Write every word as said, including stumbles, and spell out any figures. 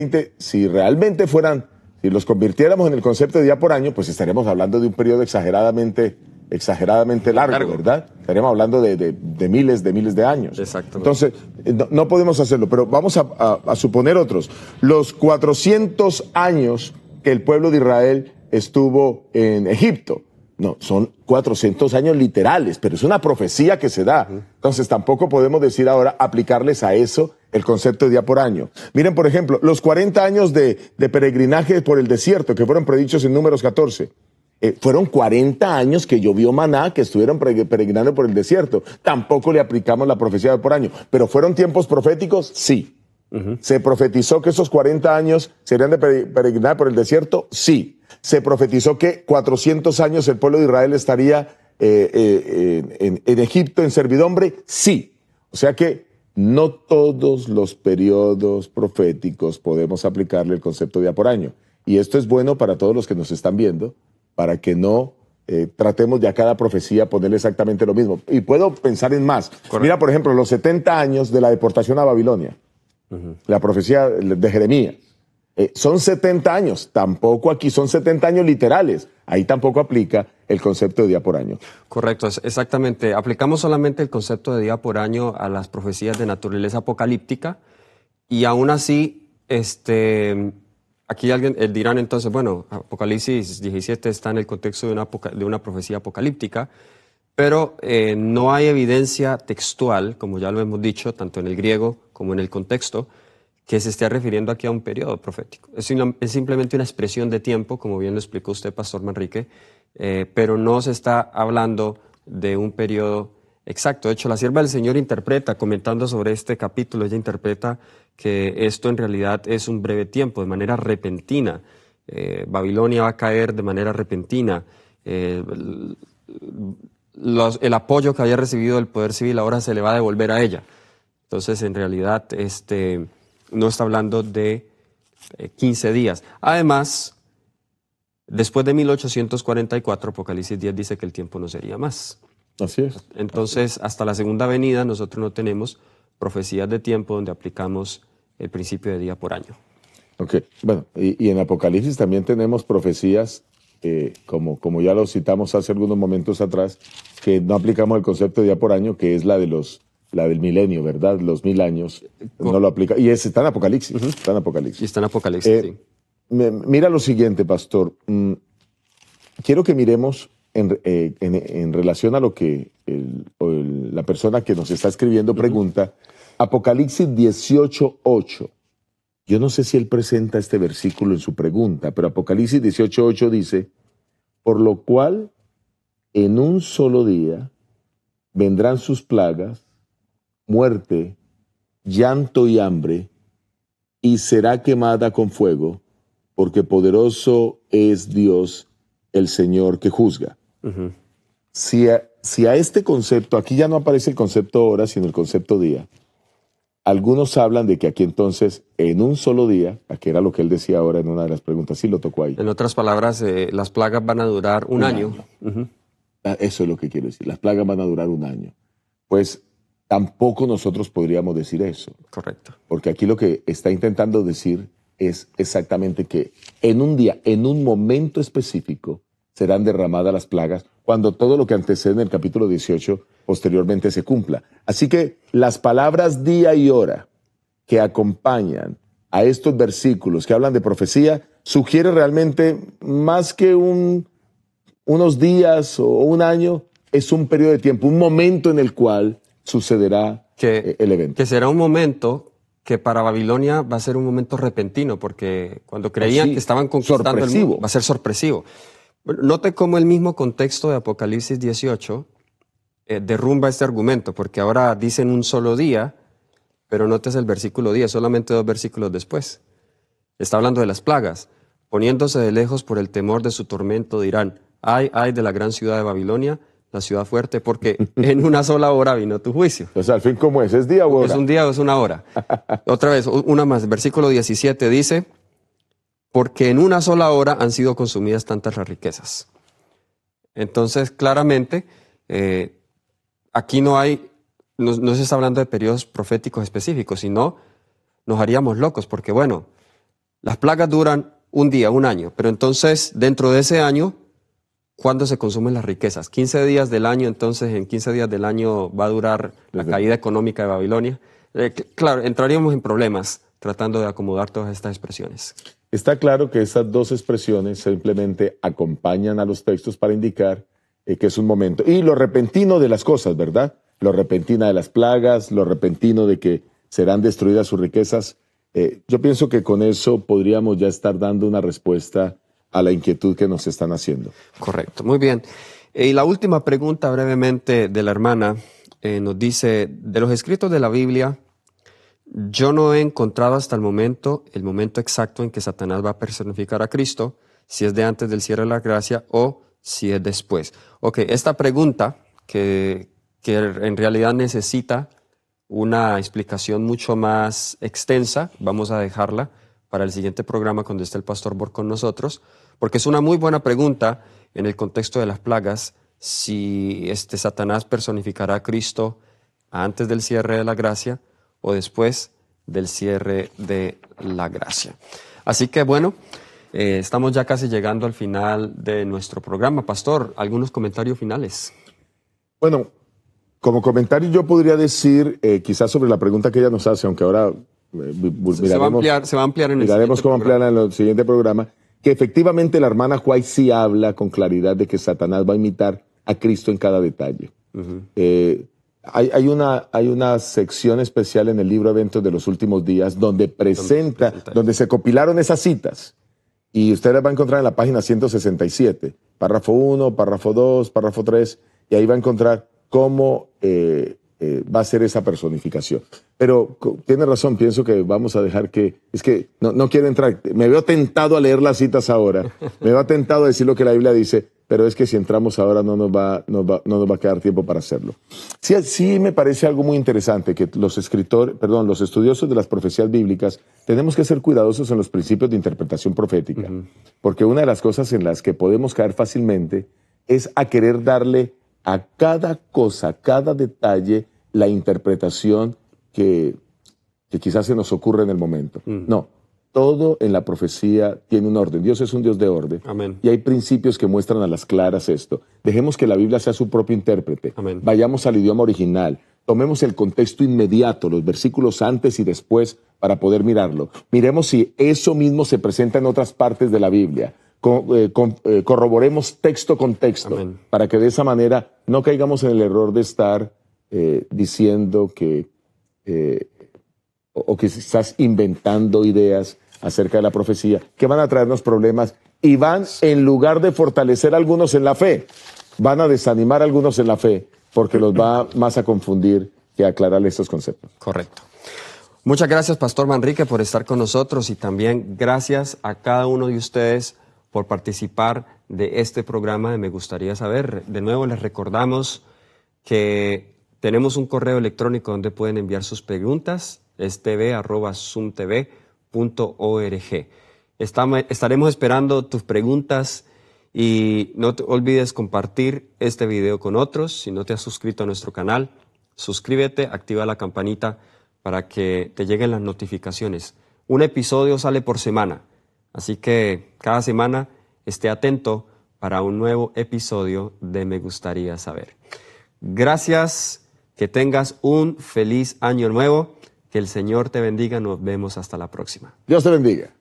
Si realmente fueran, si los convirtiéramos en el concepto de día por año, pues estaríamos hablando de un periodo exageradamente, exageradamente largo, largo. ¿verdad? Estaríamos hablando de, de, de miles, de miles de años. Exacto. Entonces, no, no podemos hacerlo, pero vamos a, a, a suponer otros. Los cuatrocientos años que el pueblo de Israel estuvo en Egipto. No, son cuatrocientos años literales, pero es una profecía que se da. Entonces tampoco podemos decir ahora aplicarles a eso el concepto de día por año. Miren, por ejemplo, los cuarenta años de, de peregrinaje por el desierto que fueron predichos en Números catorce. Eh, fueron cuarenta años que llovió maná, que estuvieron peregrinando por el desierto. Tampoco le aplicamos la profecía de por año. ¿Pero fueron tiempos proféticos? Sí. Uh-huh. ¿Se profetizó que esos cuarenta años serían de peregrinar por el desierto? Sí. Se profetizó que cuatrocientos años el pueblo de Israel estaría eh, eh, en, en Egipto en servidumbre. Sí. O sea que no todos los periodos proféticos podemos aplicarle el concepto de día por año. Y esto es bueno para todos los que nos están viendo, para que no eh, tratemos de a cada profecía ponerle exactamente lo mismo. Y puedo pensar en más. Correcto. Mira, por ejemplo, los setenta años de la deportación a Babilonia. Uh-huh. La profecía de Jeremías. Eh, son setenta años, tampoco aquí son setenta años literales, ahí tampoco aplica el concepto de día por año. Correcto, exactamente. Aplicamos solamente el concepto de día por año a las profecías de naturaleza apocalíptica y aún así, este, aquí alguien eh, dirán entonces, bueno, Apocalipsis diecisiete está en el contexto de una, de una profecía apocalíptica, pero eh, no hay evidencia textual, como ya lo hemos dicho, tanto en el griego como en el contexto, que se esté refiriendo aquí a un periodo profético. Es, una, es simplemente una expresión de tiempo, como bien lo explicó usted, Pastor Manrique, eh, pero no se está hablando de un periodo exacto. De hecho, la sierva del Señor interpreta, comentando sobre este capítulo, ella interpreta que esto en realidad es un breve tiempo, de manera repentina. Eh, Babilonia va a caer de manera repentina. Eh, los, el apoyo que había recibido del poder civil ahora se le va a devolver a ella. Entonces, en realidad, este... no está hablando de eh, quince días. Además, después de mil ochocientos cuarenta y cuatro, Apocalipsis diez dice que el tiempo no sería más. Así es. Entonces, hasta la segunda venida, nosotros no tenemos profecías de tiempo donde aplicamos el principio de día por año. Ok, bueno, y, y en Apocalipsis también tenemos profecías, eh, como, como ya lo citamos hace algunos momentos atrás, que no aplicamos el concepto de día por año, que es la de los la del milenio, ¿verdad? Los mil años, no lo aplica. Y es, está en Apocalipsis, uh-huh. está en Apocalipsis. Y está en Apocalipsis, eh, sí. Me, mira lo siguiente, pastor. Mm, quiero que miremos en, eh, en, en relación a lo que el, el, la persona que nos está escribiendo pregunta. Uh-huh. Apocalipsis dieciocho ocho. Yo no sé si él presenta este versículo en su pregunta, pero Apocalipsis dieciocho ocho dice, por lo cual en un solo día vendrán sus plagas, muerte, llanto y hambre, y será quemada con fuego, porque poderoso es Dios, el Señor que juzga. Uh-huh. Si a, si a este concepto, aquí ya no aparece el concepto hora, sino el concepto día, algunos hablan de que aquí entonces, en un solo día, aquí era lo que él decía ahora en una de las preguntas, sí lo tocó ahí. En otras palabras, eh, las plagas van a durar un, un año. año. Uh-huh. Eso es lo que quiero decir, las plagas van a durar un año. Pues tampoco nosotros podríamos decir eso. Correcto. Porque aquí lo que está intentando decir es exactamente que en un día, en un momento específico, serán derramadas las plagas, cuando todo lo que antecede en el capítulo dieciocho posteriormente se cumpla. Así que las palabras día y hora que acompañan a estos versículos que hablan de profecía, sugiere realmente más que un, unos días o un año, es un periodo de tiempo, un momento en el cual sucederá que, el evento. Que será un momento que para Babilonia va a ser un momento repentino, porque cuando creían sí, que estaban conquistando sorpresivo. el mundo, va a ser sorpresivo. Note cómo el mismo contexto de Apocalipsis dieciocho eh, derrumba este argumento, porque ahora dicen un solo día, pero notes el versículo diez, solamente dos versículos después. Está hablando de las plagas. Poniéndose de lejos por el temor de su tormento, dirán, ay, ay de la gran ciudad de Babilonia, la ciudad fuerte, porque en una sola hora vino tu juicio. Entonces, al fin, ¿cómo es? ¿Es día o hora? Es un día o es una hora. Otra vez, una más. Versículo diecisiete dice, porque en una sola hora han sido consumidas tantas las riquezas. Entonces, claramente, eh, aquí no hay, no, no se está hablando de periodos proféticos específicos, sino nos haríamos locos, porque bueno, Las plagas duran un día, un año, pero entonces dentro de ese año, ¿cuándo se consumen las riquezas? quince días del año, entonces en quince días del año va a durar la caída económica de Babilonia. Eh, claro, entraríamos en problemas tratando de acomodar todas estas expresiones. Está claro que esas dos expresiones simplemente acompañan a los textos para indicar eh, que es un momento. Y lo repentino de las cosas, ¿verdad? Lo repentino de las plagas, lo repentino de que serán destruidas sus riquezas. Eh, yo pienso que con eso podríamos ya estar dando una respuesta a la inquietud que nos están haciendo. Correcto, muy bien. Y la última pregunta brevemente de la hermana eh, nos dice, de los escritos de la Biblia, yo no he encontrado hasta el momento el momento exacto en que Satanás va a personificar a Cristo, si es de antes del cierre de la gracia o si es después. Ok, esta pregunta que, que en realidad necesita una explicación mucho más extensa, vamos a dejarla para el siguiente programa cuando esté el pastor Borg con nosotros, porque es una muy buena pregunta en el contexto de las plagas, si este Satanás personificará a Cristo antes del cierre de la gracia o después del cierre de la gracia. Así que bueno, eh, estamos ya casi llegando al final de nuestro programa. Pastor, ¿algunos comentarios finales? Bueno, como comentario yo podría decir, eh, quizás sobre la pregunta que ella nos hace, aunque ahora eh, miraremos, se, va a ampliar, se va a ampliar en el miraremos siguiente cómo programa. ampliarla en el siguiente programa, que efectivamente la hermana White sí habla con claridad de que Satanás va a imitar a Cristo en cada detalle. Uh-huh. eh, Hay, hay, una, hay una sección especial en el libro Eventos de los Últimos Días donde presenta, donde, presenta donde se compilaron esas citas y usted las va a encontrar en la página ciento sesenta y siete, párrafo uno, párrafo dos, párrafo tres, y ahí va a encontrar cómo eh, eh, va a ser esa personificación. Pero tiene razón, pienso que vamos a dejar que, es que no, no quiero entrar, me veo tentado a leer las citas ahora, me veo tentado a decir lo que la Biblia dice, pero es que si entramos ahora no nos va, nos va, no nos va a quedar tiempo para hacerlo. Sí, sí me parece algo muy interesante que los escritores, perdón, los estudiosos de las profecías bíblicas tenemos que ser cuidadosos en los principios de interpretación profética, uh-huh. porque una de las cosas en las que podemos caer fácilmente es a querer darle a cada cosa, a cada detalle, la interpretación que, que quizás se nos ocurre en el momento. Uh-huh. No. Todo en la profecía tiene un orden. Dios es un Dios de orden. Amén. Y hay principios que muestran a las claras esto. Dejemos que la Biblia sea su propio intérprete. Amén. Vayamos al idioma original. Tomemos el contexto inmediato, los versículos antes y después, para poder mirarlo. Miremos si eso mismo se presenta en otras partes de la Biblia. Co- eh, con, eh, corroboremos texto con texto. Amén. Para que de esa manera no caigamos en el error de estar eh, diciendo que... Eh, o que estás inventando ideas acerca de la profecía que van a traernos problemas y van, en lugar de fortalecer a algunos en la fe, van a desanimar a algunos en la fe porque los va más a confundir que a aclarar estos conceptos. Correcto. Muchas gracias, Pastor Manrique, por estar con nosotros y también gracias a cada uno de ustedes por participar de este programa de Me Gustaría Saber. De nuevo les recordamos que tenemos un correo electrónico donde pueden enviar sus preguntas, es t v arroba zoom t v punto org. Estamos, estaremos esperando tus preguntas y no te olvides compartir este video con otros. Si no te has suscrito a nuestro canal, suscríbete, activa la campanita para que te lleguen las notificaciones. Un episodio sale por semana, así que cada semana esté atento para un nuevo episodio de Me Gustaría Saber. Gracias, que tengas un feliz año nuevo. Que el Señor te bendiga. Nos vemos hasta la próxima. Dios te bendiga.